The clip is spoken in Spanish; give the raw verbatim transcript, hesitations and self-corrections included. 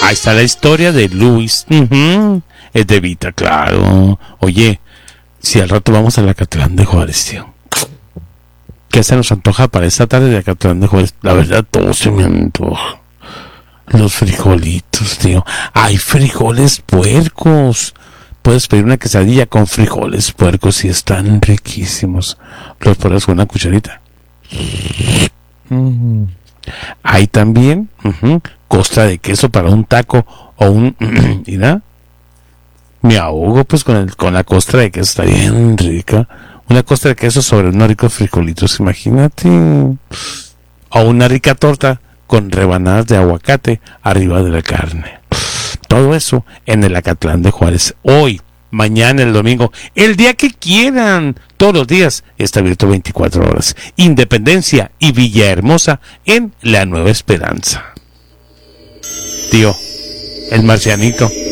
Ahí está la historia de Luis. Uh-huh. Es de Vita, claro. Oye, si al rato vamos a la Acatlán de Juárez, tío. ¿Qué se nos antoja para esta tarde de Acatlán de Juárez? La verdad, todo se me antoja. Los frijolitos, tío. Hay frijoles puercos. Puedes pedir una quesadilla con frijoles puercos y están riquísimos. Los pones con una cucharita. Mm. Hay también uh-huh, costra de queso para un taco o un... Mira, me ahogo pues con, el, con la costra de queso. Está bien rica. Una costra de queso sobre unos ricos frijolitos, imagínate. O una rica torta con rebanadas de aguacate arriba de la carne. Todo eso en el Acatlán de Juárez. Hoy, mañana, el domingo, el día que quieran. Todos los días está abierto veinticuatro horas. Independencia y Villahermosa en La Nueva Esperanza. Tío, el marcianito.